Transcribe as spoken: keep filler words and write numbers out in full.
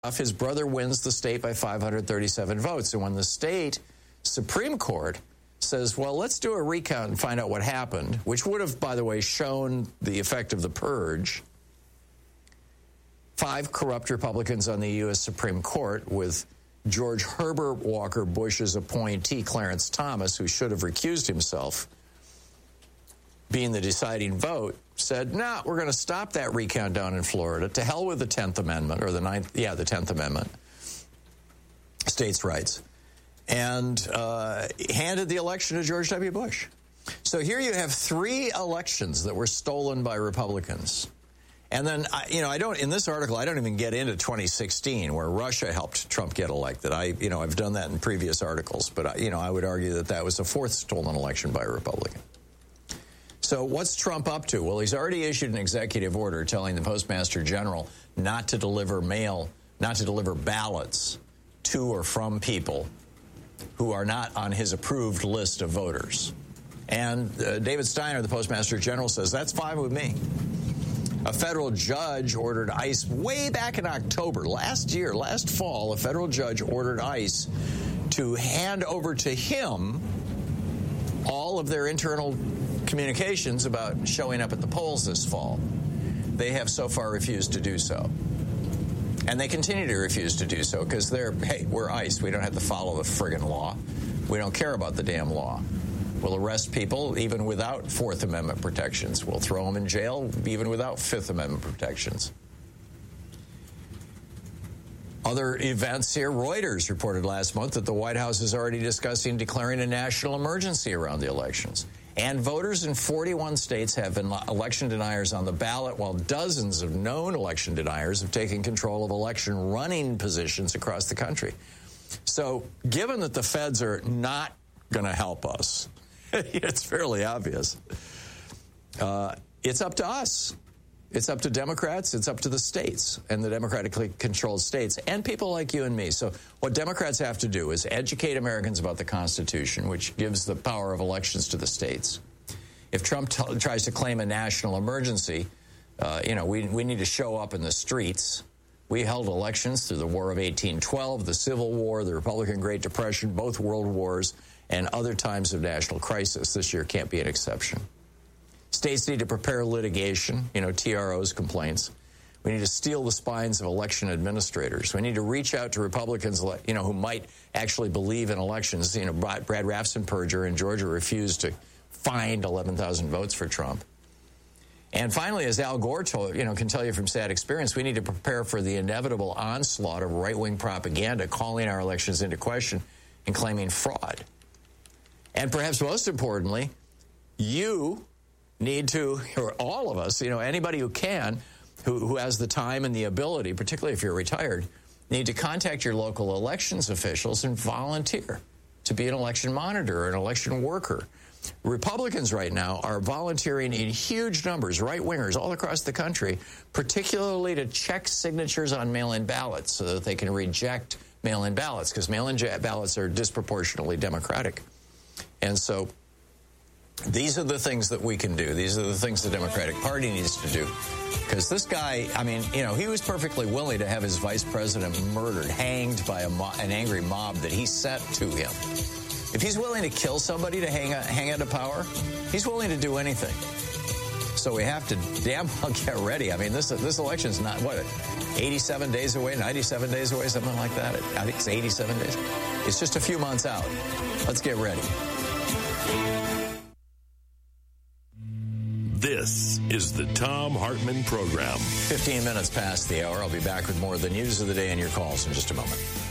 his brother wins the state by five hundred thirty-seven votes. And when the state Supreme Court says, well, let's do a recount and find out what happened, which would have, by the way, shown the effect of the purge, five corrupt Republicans on the U S Supreme Court, with George Herbert Walker Bush's appointee, Clarence Thomas, who should have recused himself, being the deciding vote, said, no, nah, we're going to stop that recount down in Florida. To hell with the tenth Amendment, or the ninth, yeah, the tenth Amendment, states' rights, and uh, handed the election to George W. Bush. So here you have three elections that were stolen by Republicans. And then, you know, I don't, in this article, I don't even get into twenty sixteen, where Russia helped Trump get elected. I, you know, I've done that in previous articles, but, I, you know, I would argue that that was the fourth stolen election by a Republican. So what's Trump up to? Well, he's already issued an executive order telling the Postmaster General not to deliver mail, not to deliver ballots to or from people who are not on his approved list of voters. And uh, David Steiner, the Postmaster General, says that's fine with me. A federal judge ordered ICE way back in October, last year, last fall, a federal judge ordered ICE to hand over to him all of their internal communications about showing up at the polls this fall. They have so far refused to do so. And they continue to refuse to do so because they're, hey, we're ICE. We don't have to follow the friggin' law. We don't care about the damn law. We'll arrest people even without Fourth Amendment protections. We'll throw them in jail even without Fifth Amendment protections. Other events here. Reuters reported last month that the White House is already discussing declaring a national emergency around the elections. And voters in forty-one states have been election deniers on the ballot, while dozens of known election deniers have taken control of election running positions across the country. So given that the feds are not going to help us, it's fairly obvious. Uh, it's up to us. It's up to Democrats. It's up to the states and the democratically controlled states and people like you and me. So what Democrats have to do is educate Americans about the Constitution, which gives the power of elections to the states. If Trump t- tries to claim a national emergency, uh, you know, we, we need to show up in the streets. We held elections through the War of eighteen twelve, the Civil War, the Republican Great Depression, both world wars, and other times of national crisis. This year can't be an exception. States need to prepare litigation, you know, T R Os, complaints. We need to steel the spines of election administrators. We need to reach out to Republicans, you know, who might actually believe in elections. You know, Brad Raffensperger in Georgia refused to find eleven thousand votes for Trump. And finally, as Al Gore told, you know, can tell you from sad experience, we need to prepare for the inevitable onslaught of right-wing propaganda calling our elections into question and claiming fraud. And perhaps most importantly, you need to, or all of us, you know, anybody who can, who, who has the time and the ability, particularly if you're retired, need to contact your local elections officials and volunteer to be an election monitor or an election worker. Republicans right now are volunteering in huge numbers, right-wingers all across the country, particularly to check signatures on mail-in ballots so that they can reject mail-in ballots, because mail-in ballots are disproportionately Democratic. And so these are the things that we can do. These are the things the Democratic Party needs to do. Because this guy, I mean, you know, he was perfectly willing to have his vice president murdered, hanged by a mo- an angry mob that he sent to him. If he's willing to kill somebody to hang out, hang out of power, he's willing to do anything. So we have to damn well get ready. I mean, this this election's not, what, eighty-seven days away, ninety-seven days away, something like that. I think it's eighty-seven days. It's just a few months out. Let's get ready. This is the Thom Hartmann Program. fifteen minutes past the hour. I'll be back with more of the news of the day and your calls in just a moment.